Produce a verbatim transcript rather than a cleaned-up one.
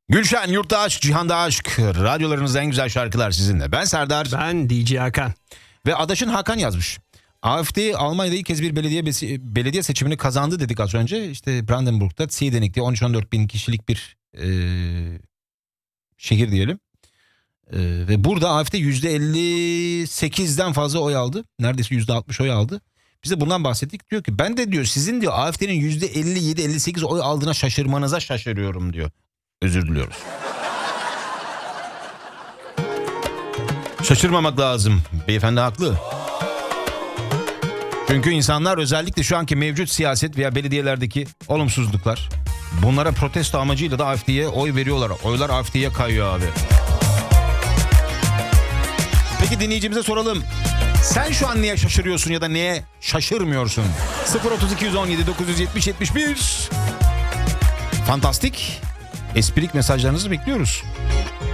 Gülşen, Yurtta Aşk, Cihan'da Aşk. Radyolarınızda en güzel şarkılar sizinle. Ben Serdar. Ben D J Hakan. Ve adaşın Hakan yazmış. A F D Almanya'da ilk kez bir belediye belediye seçimini kazandı dedik az önce. İşte Brandenburg'da Ziedenik'te on üç on dört bin kişilik bir e, şehir diyelim. E, ve burada A F D yüzde elli sekizden fazla oy aldı. Neredeyse yüzde altmış oy aldı. Biz de bundan bahsettik. Diyor ki ben de diyor sizin diyor A F D'nin yüzde elli yedi elli sekiz oy aldığına şaşırmanıza şaşırıyorum diyor. Özür diliyoruz. Şaşırmamak lazım. Beyefendi haklı. Çünkü insanlar özellikle şu anki mevcut siyaset veya belediyelerdeki olumsuzluklar, bunlara protesto amacıyla da A F D'ye oy veriyorlar. Oylar A F D'ye kayıyor abi. Peki dinleyicimize soralım. Sen şu an niye şaşırıyorsun ya da neye şaşırmıyorsun? sıfır otuz iki on yedi dokuz yetmiş yetmiş bir Fantastik, esprik mesajlarınızı bekliyoruz.